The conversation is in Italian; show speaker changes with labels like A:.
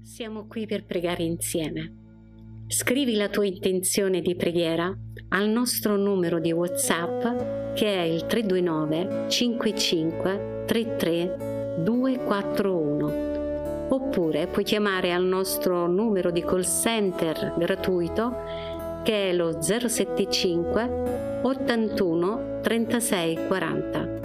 A: Siamo qui per pregare insieme. Scrivi la tua intenzione di preghiera al nostro numero di WhatsApp che è il 329 55 33 241. Oppure puoi chiamare al nostro numero di call center gratuito che è lo 075 81 36 40.